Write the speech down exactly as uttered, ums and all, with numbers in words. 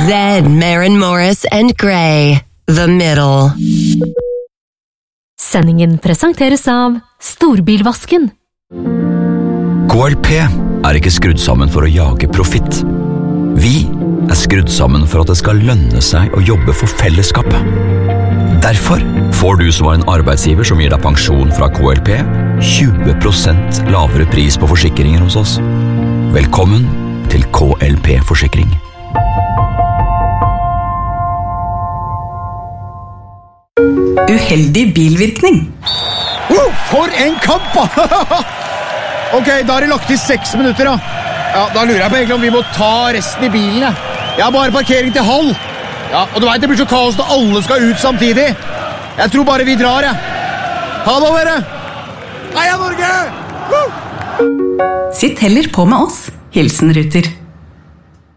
Zed, Maren Morris and Grey, The Middle. Sendingen presenteres av Storbilvasken. K L P er ikke skrudd sammen for å jage profitt. Vi er skrudd sammen for at det skal lønne seg å jobbe for fellesskapet. Derfor får du som har en arbeidsgiver som gir deg pensjon fra K L P, tjue prosent lavere pris på forsikringer hos oss. Velkommen til K L P-forsikring. Uheldig bilvirkning. Wow, for en kamp! Ok, da har det lagt i seks minutter da. Ja, da lurer jeg på egentlig om vi må ta resten i bilen. Ja. Jeg har bare parkering til halv. Ja, og du vet det blir så kaos når alle skal ut samtidig. Jeg tror bare vi drar, ja. Ha det, dere! Heia Norge! Woo! Sitt heller på med oss. Hilsen Ruter.